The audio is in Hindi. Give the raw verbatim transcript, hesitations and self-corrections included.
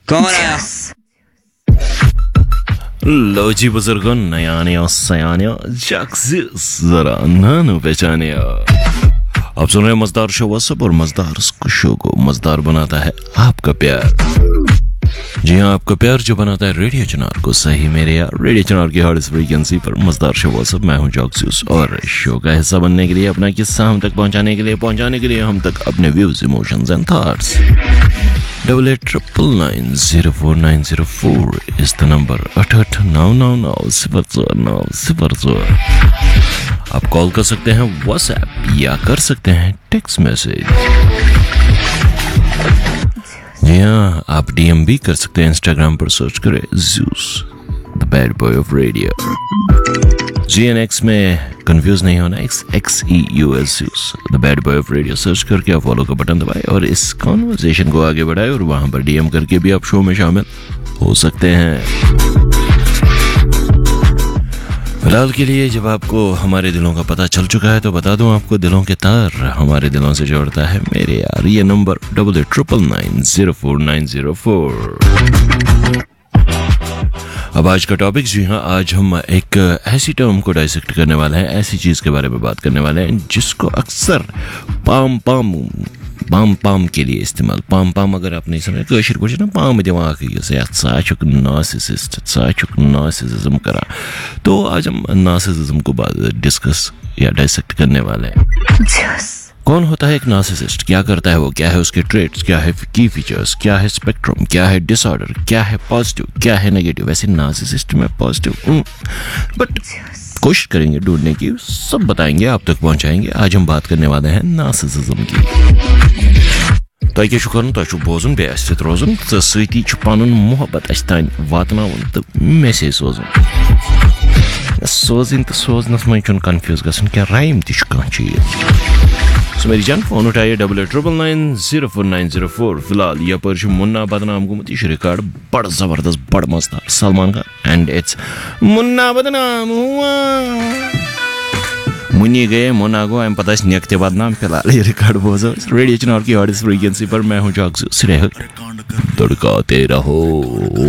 कौन आया? लो जी बुजुर्गो, नयाने और सयाने जरा नानो पहचाने। आप सुन रहे हैं मजेदार शो व्हाट्सएप, और मजेदार शो को मजेदार बनाता है आपका प्यार। जी हाँ, आपका प्यार जो बनाता है रेडियो चनार को। सही मेरे यार, रेडियो चनार की हॉट फ्रीक्वेंसी पर मजेदार शो व्हाट्सएप। मैं हूँ जॉक्सियस, और शो का हिस्सा बनने के लिए, अपना किस्सा हम तक पहुंचाने के लिए पहुंचाने के लिए हम तक अपने views, emotions and thoughts. Double eight triple nine zero four nine zero four is the number. अठ अठ नौ नौ नौ सिफर चार नौ सिफर चार। आप कॉल कर सकते हैं व्हाट्सएप, या कर सकते हैं टेक्स्ट मैसेज। जी हाँ, आप डीएम भी कर सकते हैं। इंस्टाग्राम पर सर्च करें Zeus the bad boy of radio. G N x में कंफ्यूज नहीं होना, x x E U S Zeus the bad boy of radio search करके आप फॉलो का बटन दबाएं और इस कॉन्वर्सेशन को आगे बढ़ाएं, और वहां पर डीएम करके भी आप शो में शामिल हो सकते हैं। फिलहाल के लिए जब आपको हमारे दिलों का पता चल चुका है, तो बता दूं आपको, दिलों के तार हमारे दिलों से जोड़ता है मेरे यार ये number double eight triple nine zero four nine zero four. अब आज का टॉपिक, जी हाँ, आज हम एक ऐसी टर्म को डाइसेक्ट करने वाले हैं, ऐसी चीज के बारे में बात करने वाले हैं जिसको अक्सर पाम पाम पाम पाम के लिए इस्तेमाल। पाम पाम अगर आप नहीं समझे, कशिर कुछ ना पाम दिमाग साचुक नार्सिसिस्ट साचुक नार्सिसिज्म करा। तो आज हम नार्सिसिज्म को डिस्कस या डाइसेक्ट करने वाले हैं। कौन होता है एक नार्सिसिस्ट, क्या करता है वो, क्या है उसके ट्रेट्स, क्या है की फीचर्स, क्या है स्पेक्ट्रम, क्या है डिसऑर्डर, क्या है पॉजिटिव, क्या है नेगेटिव। वैसे नार्सिसिस्ट में पॉजिटिव, बट कोशिश करेंगे ढूंढने की, सब बताएंगे, आप तक पहुंचाएंगे। आज हम बात करने वाले हैं नार्सिसिज्म की। तो क्या शुक्र तुम बोजन बे अस्थित रोजन तो सती पन मोहब्बत अस तान वातनावन तो मैसेज सोजन सोजन तो सोजनस मन कन्फ्यूज गसन, क्या राइम तह कह चीज। सो मेरी जान फोन उठाइए double eight triple nine zero four nine zero four. फिलहाल यपर मुन्ना बदनाम गुमत, यह रिकॉर्ड बड़ जबरदस्त बड़ मजेदार सलमान खान एंड इट्स मुन्ना बदनाम हुआ मुन्नी गए मुन्ना गो अम पता नेक ते बदनाम। फिलहाल ये रिकॉर्ड बोझो रेडियो चनार की हॉट फ्रीक्वेंसी पर। मैं हूँ जॉक्सियस, तड़काते रहो।